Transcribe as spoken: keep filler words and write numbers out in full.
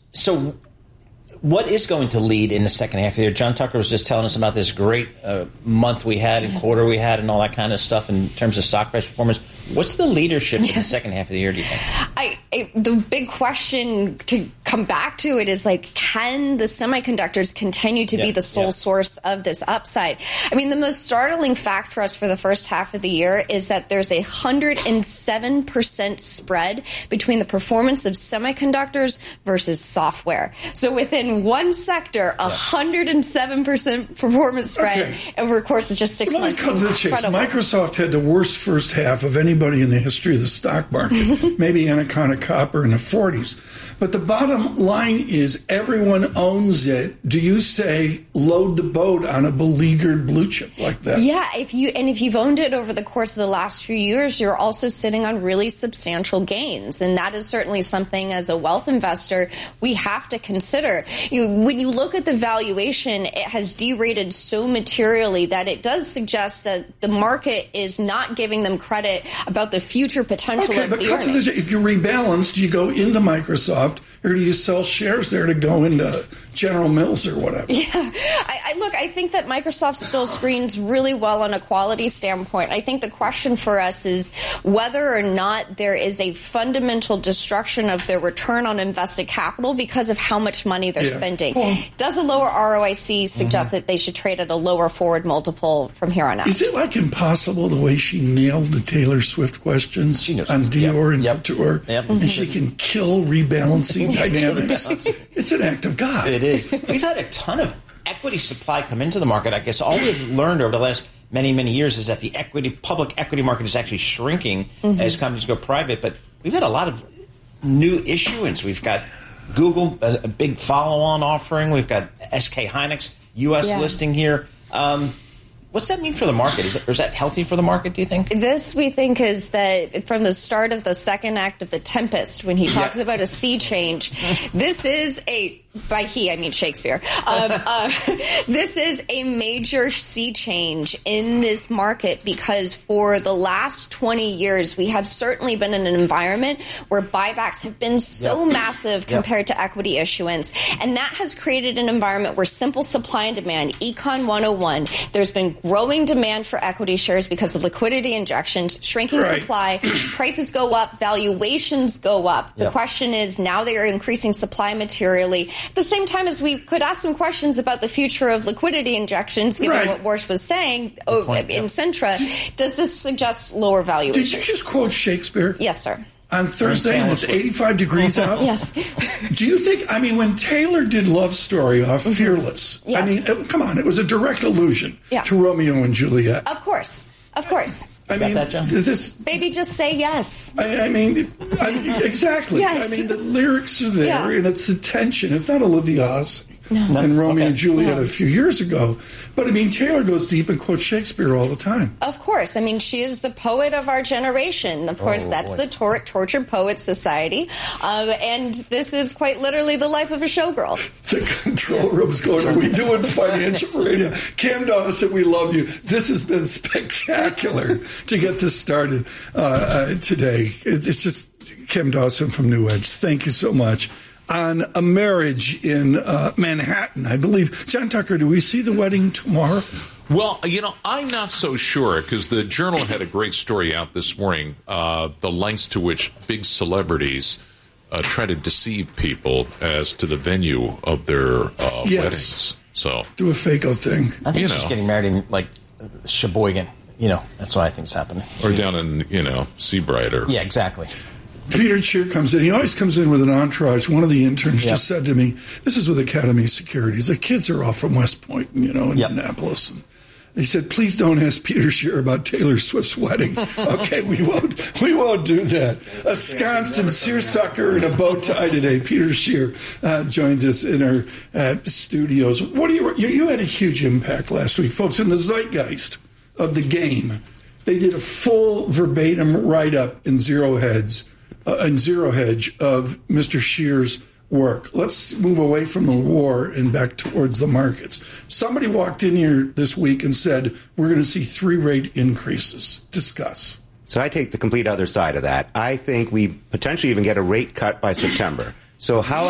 so what is going to lead in the second half of the year? John Tucker was just telling us about this great uh, month we had and quarter we had and all that kind of stuff in terms of stock price performance. What's the leadership in the second half of the year, do you think? I, I, the big question to come back to it is, like, can the semiconductors continue to yeah, be the sole yeah. source of this upside? I mean, the most startling fact for us for the first half of the year is that there's a one hundred seven percent spread between the performance of semiconductors versus software. So within one sector, a yeah. one hundred seven percent performance spread okay. over a course of just six Let months. Let me cut to the chase. Microsoft had the worst first half of anybody in the history of the stock market, maybe Anaconda Copper in the forties. But the bottom line is everyone owns it. Do you say load the boat on a beleaguered blue chip like that? Yeah, if you and if you've owned it over the course of the last few years, you're also sitting on really substantial gains. And that is certainly something as a wealth investor we have to consider. You, when you look at the valuation, it has derated so materially that it does suggest that the market is not giving them credit about the future potential okay, of but the cut earnings. To this, if you rebalance, do you go into Microsoft or do you sell shares there to go into General Mills or whatever? Yeah, I, I look, I think that Microsoft still screens really well on a quality standpoint. I think the question for us is whether or not there is a fundamental destruction of their return on invested capital because of how much money they're yeah. spending. Well, does a lower R O I C suggest mm-hmm. that they should trade at a lower forward multiple from here on out? Is it like impossible the way she nailed the Taylor Swift questions she knows on Dior yep. and yep. Couture? Yep. And mm-hmm. she can kill rebalancing dynamics. It's an act of God. It is. We've had a ton of equity supply come into the market. I guess all we've learned over the last many, many years is that the equity, public equity market is actually shrinking mm-hmm. as companies go private. But we've had a lot of new issuance. We've got Google, a, a big follow-on offering. We've got S K Hynix, U S yeah. listing here. Um, What's that mean for the market? Is, it, is that healthy for the market, do you think? This, we think, is that from the start of the second act of The Tempest, when he talks yeah. about a sea change, this is a, by he, I mean Shakespeare, um, uh, this is a major sea change in this market because for the last twenty years, we have certainly been in an environment where buybacks have been so yep. massive compared yep. to equity issuance. And that has created an environment where simple supply and demand, Econ one oh one, there's been growing demand for equity shares because of liquidity injections, shrinking right. supply, prices go up, valuations go up. The yep. question is now they are increasing supply materially. At the same time as we could ask some questions about the future of liquidity injections, given right. what Warsh was saying oh, point, in yep. Centra, does this suggest lower valuations? Did you just quote Shakespeare? Yes, sir. On Thursday, and it's eighty-five degrees out? Yes. Do you think, I mean, when Taylor did Love Story off mm-hmm. Fearless, yes. I mean, it, come on, it was a direct allusion yeah. to Romeo and Juliet. Of course. Of course. I mean, that, John? this. Baby, just say yes. I, I mean, I, exactly. Yes. I mean, the lyrics are there, yeah. and it's the tension. It's not Olivia Hussey. No. And Romeo okay. and Juliet no. a few years ago. But, I mean, Taylor goes deep and quotes Shakespeare all the time. Of course. I mean, she is the poet of our generation. Of course, oh, that's boy. the tor- Tortured Poets Society. Um, and this is quite literally the life of a showgirl. The control room's going, are we doing financial radio? Cam Dawson, we love you. This has been spectacular to get this started uh, uh, today. It's just Cam Dawson from New Edge. Thank you so much. On a marriage in uh, Manhattan, I believe. John Tucker, do we see the wedding tomorrow? Well, you know, I'm not so sure because the Journal had a great story out this morning, uh, the lengths to which big celebrities uh, try to deceive people as to the venue of their uh, yes. weddings. So do a fake-o thing. I think you she's know. getting married in, like, Sheboygan. You know, that's what I think is happening. Or down in, you know, Seabright. Or yeah, exactly. Peter Cheer comes in. He always comes in with an entourage. One of the interns yep. just said to me, this is with Academy Securities. The kids are all from West Point, you know, in yep. Annapolis. And he said, please don't ask Peter Cheer about Taylor Swift's wedding. Okay, we won't we won't do that. Ensconced in seersucker and a bow tie today, Peter Scheer uh, joins us in our uh, studios. What do you, you you had a huge impact last week, folks, in the zeitgeist of the game. They did a full verbatim write-up in Zero Heads, uh, in Zero Hedge of Mister Scheer's work. Let's move away from the war and back towards the markets. Somebody walked in here this week and said, we're going to see three rate increases. Discuss. So I take the complete other side of that. I think we potentially even get a rate cut by September. So how